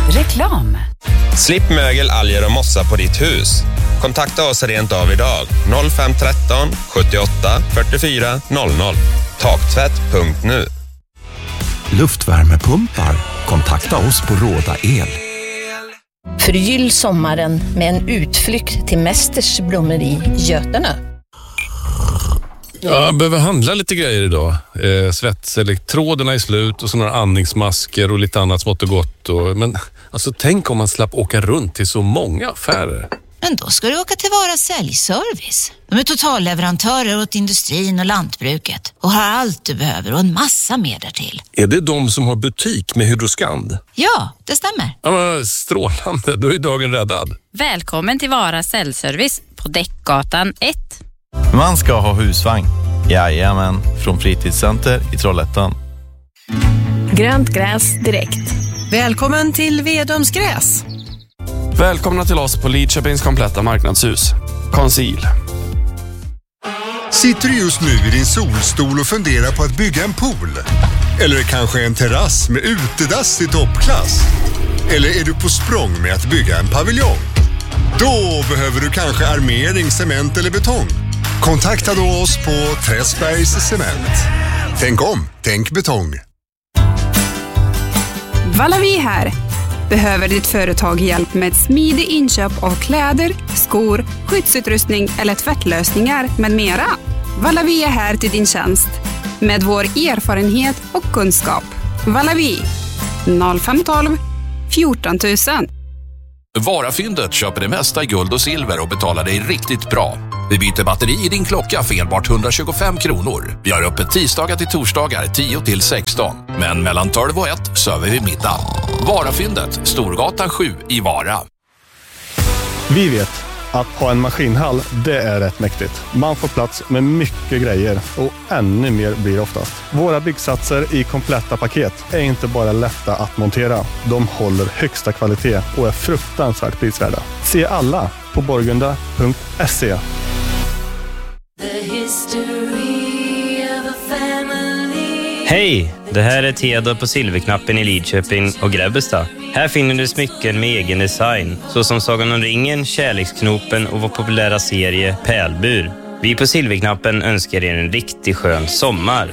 Reklam. Slipp mögel, alger och mossa på ditt hus. Kontakta oss rent av idag. 0513 78 44 00. Taktvätt.nu. Luftvärmepumpar. Kontakta oss på Råda El. Förgyll sommaren med en utflykt till Mästers blommeri Götene. Jag behöver handla lite grejer idag. Svetselektroderna är slut och så några andningsmasker och lite annat smått och gott. Men alltså, tänk om man slapp åka runt till så många affärer. Men då ska du åka till Vara säljservice. De är totalleverantörer åt industrin och lantbruket och har allt du behöver och en massa mer därtill. Är det de som har butik med Hydroskand? Ja, det stämmer. Ja, men strålande, då är dagen räddad. Välkommen till Vara säljservice på Däckgatan 1. Man ska ha husvagn. Jajamän, från Fritidscenter i Trollhättan. Grönt gräs direkt. Välkommen till Vedomsgräs. Välkomna till oss på Lidköpings kompletta marknadshus. Conceal. Sitter du just nu i din solstol och funderar på att bygga en pool? Eller kanske en terrass med utedass i toppklass? Eller är du på språng med att bygga en paviljong? Då behöver du kanske armering, cement eller betong. Kontakta då oss på Träsbergs Cement. Tänk om, tänk betong. Valavi här. Behöver ditt företag hjälp med smidig inköp av kläder, skor, skyddsutrustning eller tvättlösningar med mera? Valavi är här till din tjänst med vår erfarenhet och kunskap. Valavi 0512 14 000. Varafyndet köper det mesta i guld och silver och betalar dig riktigt bra. Vi byter batteri i din klocka för enbart 125 kronor. Vi har öppet tisdagar till torsdagar 10 till 16. Men mellan 12 och 1 server vi middag. Varafyndet, Storgatan 7 i Vara. Vi vet att ha en maskinhall, det är rätt mäktigt. Man får plats med mycket grejer och ännu mer blir oftast. Våra byggsatser i kompletta paket är inte bara lätta att montera. De håller högsta kvalitet och är fruktansvärt prisvärda. Se alla på borgunda.se. Hej, det här är Theodor på Silverknappen i Lidköping och Grebbestad. Här finner du smycken med egen design, såsom Sagan om ringen, Kärleksknopen och vår populära serie Pärlbur. Vi på Silverknappen önskar er en riktigt skön sommar.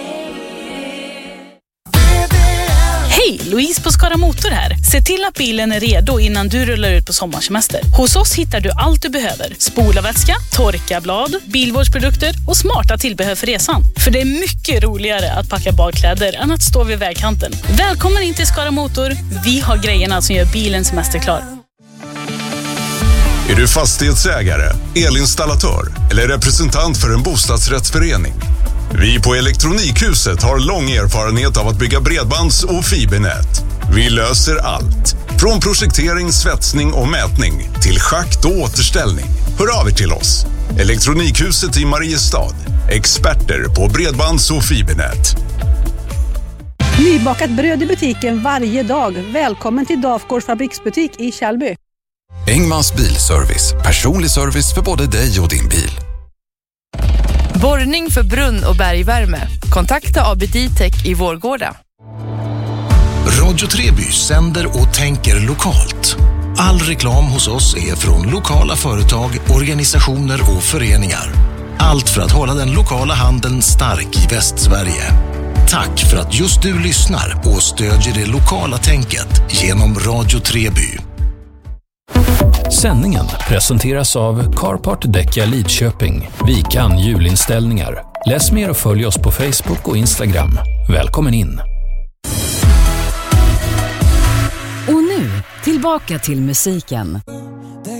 Hej, Louise på Skara Motor här. Se till att bilen är redo innan du rullar ut på sommarsemester. Hos oss hittar du allt du behöver. Spolarvätska, torkarblad, bilvårdsprodukter och smarta tillbehör för resan. För det är mycket roligare att packa badkläder än att stå vid vägkanten. Välkommen in till Skara Motor. Vi har grejerna som gör bilen semesterklar. Är du fastighetsägare, elinstallatör eller representant för en bostadsrättsförening? Vi på Elektronikhuset har lång erfarenhet av att bygga bredbands- och fibernät. Vi löser allt. Från projektering, svetsning och mätning till schakt och återställning. Hör av er till oss. Elektronikhuset i Mariestad. Experter på bredbands- och fibernät. Nybakat bröd i butiken varje dag. Välkommen till Dafgårds fabriksbutik i Kjellby. Engmans bilservice. Personlig service för både dig och din bil. Borrning för brunn- och bergvärme. Kontakta ABD-Tech i Vårgårda. Radio Treby sänder och tänker lokalt. All reklam hos oss är från lokala företag, organisationer och föreningar. Allt för att hålla den lokala handeln stark i Västsverige. Tack för att just du lyssnar och stödjer det lokala tänket genom Radio Treby. Sändningen presenteras av Carpart Däcka Lidköping, Vikan julinställningar. Läs mer och följ oss på Facebook och Instagram. Välkommen in! Och nu, tillbaka till musiken.